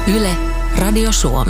Yle, Radio Suomi.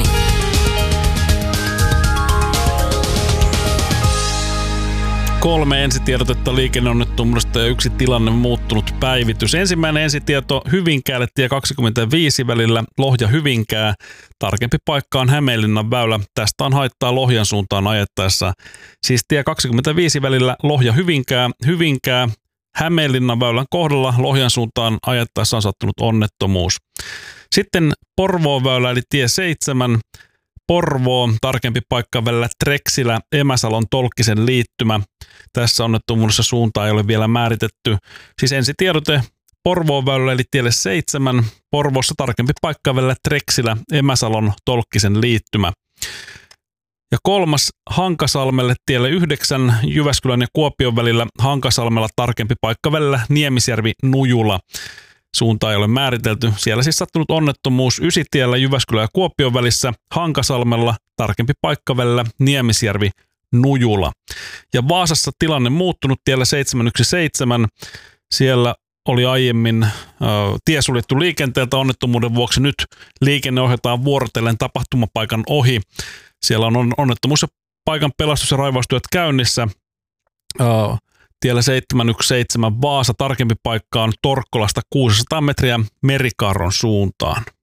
Kolme ensitiedotetta liikenneonnettomuudesta ja yksi tilanne muuttunut päivitys. Ensimmäinen ensitieto Hyvinkäälle tie 25 välillä Lohja-Hyvinkää. Tarkempi paikka on Hämeenlinnan väylä. Tästä on haittaa Lohjan suuntaan ajettaessa. Siis tie 25 välillä Lohja-Hyvinkää. Hyvinkää Hämeenlinnan väylän kohdalla Lohjan suuntaan ajettaessa on sattunut onnettomuus. Sitten Porvoon väylä eli tie 7. Porvoo, tarkempi paikka välillä Treksilä, Emäsalon Tolkkisen liittymä. Tässä onnettomuudessa suuntaa ei ole vielä määritetty. Siis ensitiedote Porvoon väylällä eli tielle 7. Porvoossa tarkempi paikka välillä Treksilä, Emäsalon Tolkkisen liittymä. Ja kolmas Hankasalmelle tielle 9 Jyväskylän ja Kuopion välillä Hankasalmella tarkempi paikka välillä Niemisjärvi Nujula. Suunta ei ole määritelty. Siellä siis sattunut onnettomuus Ysitiellä Jyväskylän ja Kuopion välissä Hankasalmella, tarkempi paikka välillä Niemisjärvi Nujula. Ja Vaasassa tilanne muuttunut tiellä 717. Siellä oli aiemmin tie suljettu liikenteeltä onnettomuuden vuoksi. Nyt liikenne ohjataan vuorotellen tapahtumapaikan ohi. Siellä on onnettomuus ja paikan pelastus- ja raivaustyöt käynnissä. Tiellä 717 Vaasa, tarkempi paikka on Torkkolasta 600 metriä Merikarron suuntaan.